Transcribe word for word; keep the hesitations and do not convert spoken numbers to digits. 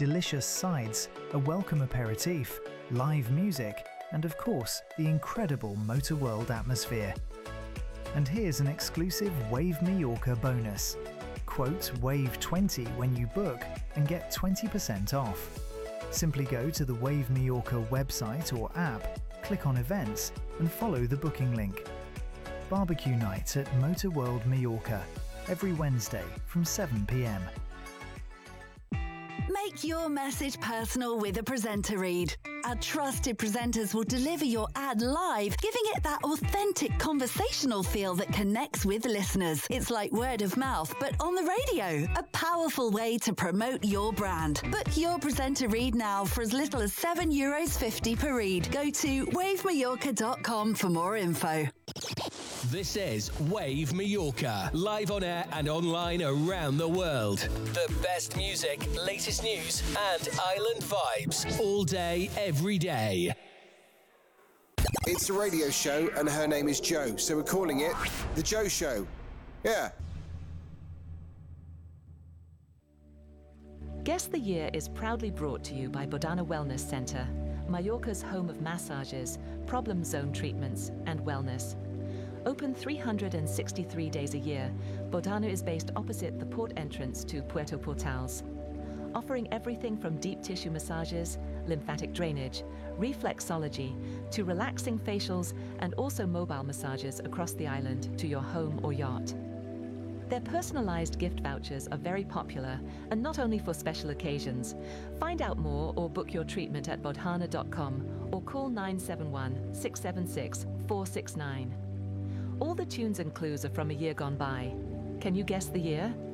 delicious sides, a welcome aperitif, live music, and of course, the incredible Motor World atmosphere. And here's an exclusive Wave Mallorca bonus. Quote Wave twenty when you book and get twenty percent off. Simply go to the Wave Mallorca website or app, click on events, and follow the booking link. Barbecue night at Motor World Mallorca, every Wednesday from seven p m. Make your message personal with a presenter read. Our trusted presenters will deliver your ad live, giving it that authentic conversational feel that connects with listeners. It's like word of mouth, but on the radio. A powerful way to promote your brand. Book your presenter read now for as little as seven euros fifty per read. Go to wave mallorca dot com for more info. This is Wave Mallorca, live on air and online around the world. The best music, latest news, and island vibes all day, every day. It's a radio show, and her name is Jo, so we're calling it The Jo Show. Yeah. Guess the Year is proudly brought to you by Bodana Wellness Centre, Mallorca's home of massages, problem zone treatments, and wellness. Open three hundred sixty-three days a year, Bodana is based opposite the port entrance to Puerto Portals, offering everything from deep tissue massages, lymphatic drainage, reflexology, to relaxing facials and also mobile massages across the island to your home or yacht. Their personalised gift vouchers are very popular and not only for special occasions. Find out more or book your treatment at bodhana dot com or call nine seven one, six seven six, four six nine. All the tunes and clues are from a year gone by. Can you guess the year?